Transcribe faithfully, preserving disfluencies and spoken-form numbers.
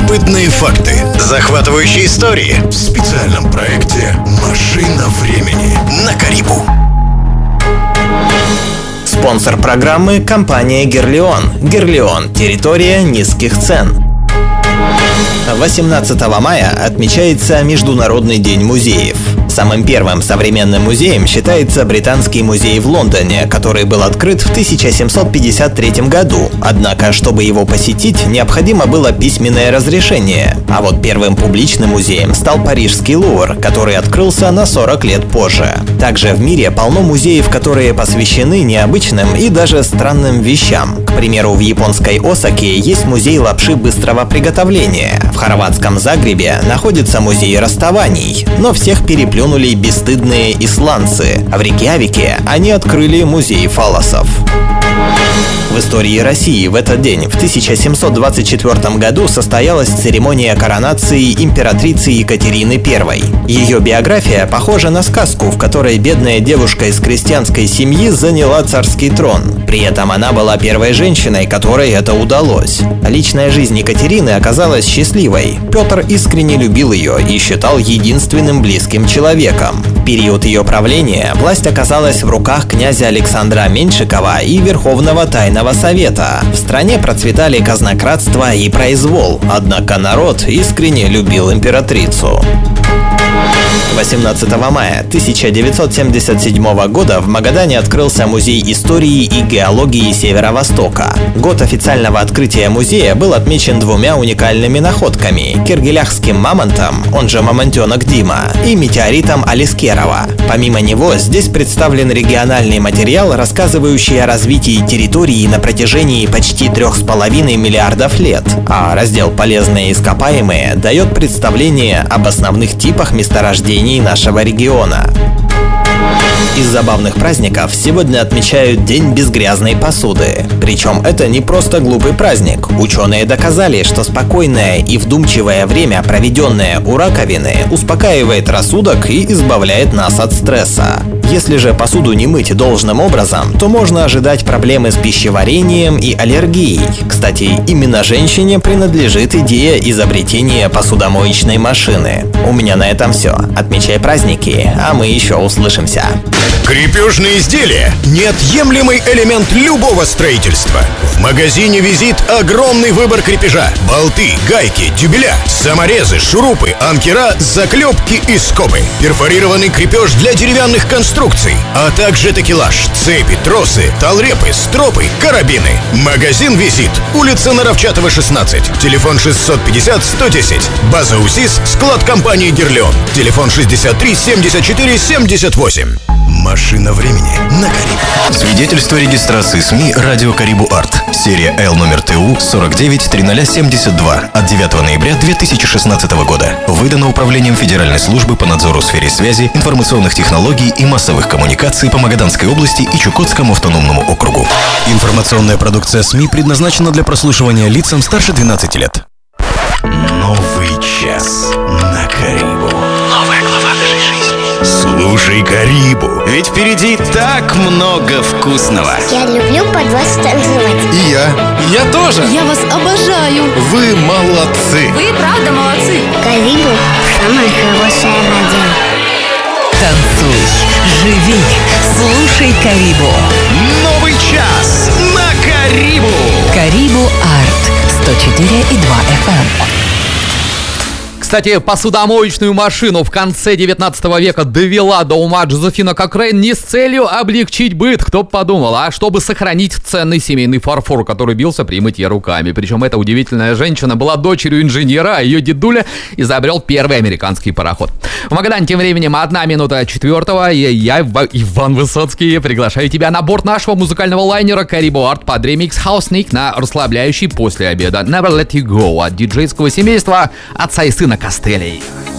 Любопытные факты, захватывающие истории в специальном проекте «Машина времени» на Карибу. Спонсор программы – компания «Герлион». «Герлион» – территория низких цен. восемнадцатого мая отмечается Международный день музеев. Самым первым современным музеем считается Британский музей в Лондоне, который был открыт в тысяча семьсот пятьдесят третьем году. Однако, чтобы его посетить, необходимо было письменное разрешение. А вот первым публичным музеем стал Парижский Лувр, который открылся на сорок лет позже. Также в мире полно музеев, которые посвящены необычным и даже странным вещам. К примеру, в японской Осаке есть музей лапши быстрого приготовления. В хорватском Загребе находится музей расставаний, но всех переплюнули бесстыдные исландцы, а в Рейкьявике они открыли музей фаллосов. В истории России в этот день, в тысяча семьсот двадцать четвёртом году, состоялась церемония коронации императрицы Екатерины Первой. Ее биография похожа на сказку, в которой бедная девушка из крестьянской семьи заняла царский трон. При этом она была первой женщиной, которой это удалось. Личная жизнь Екатерины оказалась счастливой. Петр искренне любил ее и считал единственным близким человеком. В период ее правления власть оказалась в руках князя Александра Меньшикова и Верховного Тайного Совета. В стране процветали казнократство и произвол, однако народ искренне любил императрицу. восемнадцатого мая тысяча девятьсот семьдесят седьмого года в Магадане открылся Музей истории и геологии Северо-Востока. Год официального открытия музея был отмечен двумя уникальными находками – киргиляхским мамонтом, он же мамонтенок Дима, и метеоритом Алискерова. Помимо него здесь представлен региональный материал, рассказывающий о развитии территории на протяжении почти трех с половиной миллиардов лет, а раздел «Полезные ископаемые» дает представление об основных типах месторождений нашего региона. Из забавных праздников сегодня отмечают День без грязной посуды. Причем это не просто глупый праздник. Ученые доказали, что спокойное и вдумчивое время, проведенное у раковины, успокаивает рассудок и избавляет нас от стресса. Если же посуду не мыть должным образом, то можно ожидать проблемы с пищеварением и аллергией. Кстати, именно женщине принадлежит идея изобретения посудомоечной машины. У меня на этом все. Отмечай праздники, а мы еще услышимся. Крепежные изделия – неотъемлемый элемент любого строительства. В магазине «Визит» огромный выбор крепежа. Болты, гайки, дюбеля, саморезы, шурупы, анкера, заклепки и скобы. Перфорированный крепеж для деревянных конструкций, а также такелаж, цепи, тросы, талрепы, стропы, карабины. Магазин «Визит», улица Наровчатова, шестнадцать, телефон шестьсот пятьдесят сто десять, база УСИС, склад компании «Герлион», телефон шестьдесят три семьдесят четыре семьдесят восемь. Машина времени на Карибу. Свидетельство регистрации СМИ «Радио Карибу Арт». Серия Л номер ТУ сорок девять тридцать семьдесят два от девятого ноября две тысячи шестнадцатого года. Выдано Управлением Федеральной службы по надзору в сфере связи, информационных технологий и массовых коммуникаций по Магаданской области и Чукотскому автономному округу. Информационная продукция СМИ предназначена для прослушивания лицам старше двенадцати лет. Новый час на Карибу. Новая глава нашей жизни. Слушай Карибу, ведь впереди так много вкусного. Я люблю под вас танцевать. И я. Я тоже. Я вас обожаю. Вы молодцы. Вы правда молодцы. Карибу – самая хорошая радио. Танцуй, живи, слушай Карибу. Новый час на Карибу. Карибу Арт сто четыре и два эф эм. Кстати, посудомоечную машину в конце девятнадцатого века довела до ума Джозефина Кокрейн не с целью облегчить быт, кто бы подумал, а чтобы сохранить ценный семейный фарфор, который бился при мытье руками. Причем эта удивительная женщина была дочерью инженера, а ее дедуля изобрел первый американский пароход. В Магадане тем временем одна минута четвертого, и я, Иван Высоцкий, приглашаю тебя на борт нашего музыкального лайнера Карибу Арт под ремикс Хаусник на расслабляющий после обеда Never Let You Go от диджейского семейства отца и сына Костелей.